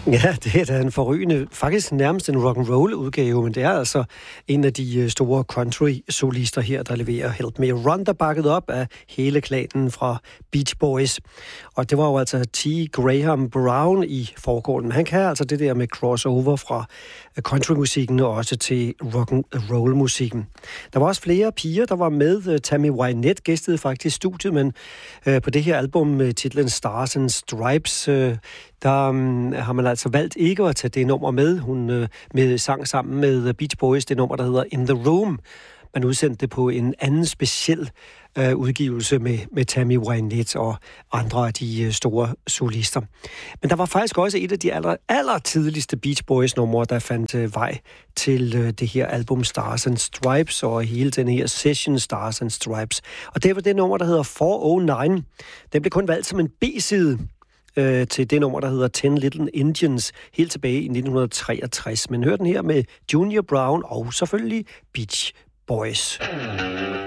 Ja, det er da en forrygende, faktisk nærmest en rock and roll udgave, men det er altså en af de store country-solister her, der leverer Help Me Run, der bakket op af hele klanen fra Beach Boys. Og det var jo altså T. Graham Brown i forgården. Han kan altså det der med crossover fra countrymusikken og også til rock and roll-musikken. Der var også flere piger, der var med. Tammy Wynette gæstede faktisk studiet, men på det her album med titlen Stars and Stripes, der har man altså valgt ikke at tage det nummer med. Hun sang sammen med Beach Boys det nummer, der hedder In the Room. Man udsendte det på en anden speciel udgivelse med Tammy Wynette og andre af de store solister. Men der var faktisk også et af de aller tidligste Beach Boys numre, der fandt vej til det her album Stars and Stripes og hele den her session Stars and Stripes. Og det var det nummer, der hedder 409. Den blev kun valgt som en B-side til det nummer, der hedder 10 Little Indians, helt tilbage i 1963. Men hør den her med Junior Brown og selvfølgelig Beach Boys.